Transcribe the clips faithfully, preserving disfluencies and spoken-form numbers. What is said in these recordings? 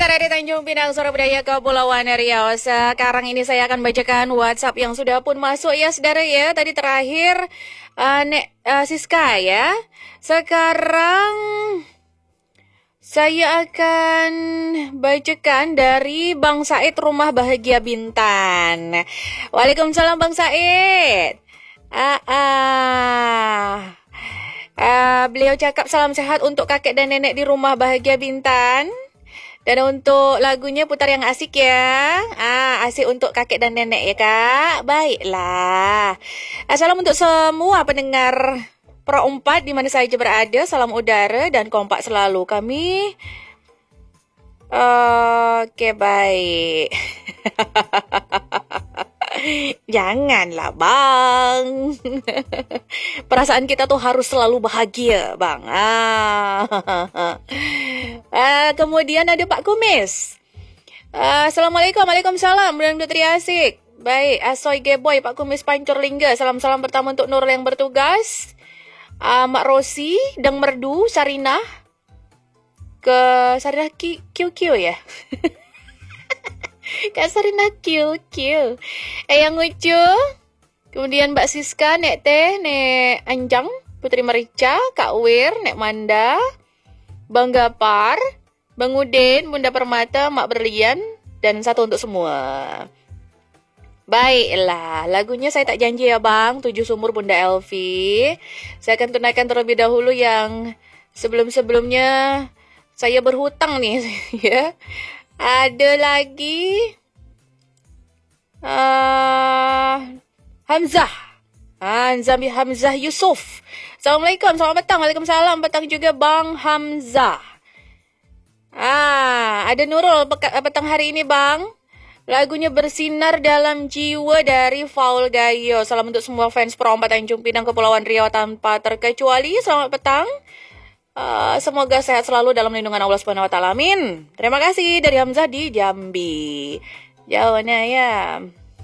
ada di Tanjung Pinang, Suara Budaya Kepulauan Riau. Sekarang ini saya akan bacakan WhatsApp yang sudah pun masuk ya, saudara ya. Tadi terakhir uh, Nek uh, Siska ya. Sekarang saya akan bacakan dari Bang Said Rumah Bahagia Bintan. Waalaikumsalam Bang Said. Ah, ah. Uh, beliau cakap salam sehat untuk kakek dan nenek di Rumah Bahagia Bintan. Dan untuk lagunya putar yang asik ya. Ah, asik untuk kakek dan nenek ya kak. Baiklah. Salam untuk semua pendengar Pro empat di mana saja berada. Salam udara dan kompak selalu kami. Uh, Oke okay, baik. Janganlah bang. Perasaan kita tuh harus selalu bahagia bang. Ah. Uh, kemudian ada Pak Kumis. uh, Assalamualaikum. Waalaikumsalam. Bulan Dutri Asik. Baik, Asoy Geboy Pak Kumis Pancur Lingga. Salam-salam pertama untuk Nurul yang bertugas, uh, Mak Rosi Dang Merdu Sarinah. Ke Sarinah Q Q ya. Kak Sarina Q Q. Eyang Ucu. Kemudian Mbak Siska, Nek Teh, Nek Anjang, Putri Merica, Kak Wir, Nek Manda, Bang Gapar, Bang Udin, Bunda Permata, Mak Berlian, dan satu untuk semua. Baiklah, lagunya saya tak janji ya bang, Tujuh Sumur Bunda Elvi. Saya akan tunaikan terlebih dahulu yang sebelum-sebelumnya saya berhutang nih ya. Ada lagi uh, Hamzah Hamzah Hamzah Yusuf. Assalamualaikum, selamat petang. Waalaikumsalam, petang juga Bang Hamzah. Ah, ada Nurul petang hari ini bang. Lagunya Bersinar Dalam Jiwa dari Faul Gayo. Salam untuk semua fans Pro empat Tanjung Pinang Kepulauan Riau tanpa terkecuali. Selamat petang. Uh, semoga sehat selalu dalam lindungan Allah Subhanahu wa taala. Amin. Terima kasih dari Hamzah di Jambi. Jawabannya ya.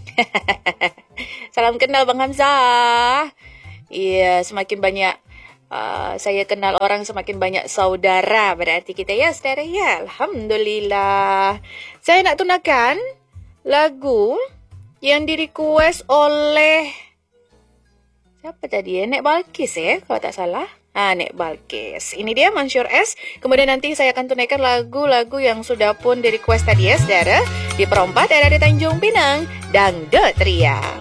Salam kenal Bang Hamzah. Iya, semakin banyak uh, saya kenal orang, semakin banyak saudara berarti kita ya, saudara ya. Alhamdulillah. Saya nak tunakan lagu yang di-request oleh siapa tadi ya? Nek Balkis ya, kalau tak salah. Ah, Nek Balkis. Ini dia Mansur S. Kemudian nanti saya akan tunaikan lagu-lagu yang sudah pun di-request tadi ya, saudara. Di Perompat, daerah di Tanjung Pinang, Dangdut Ria.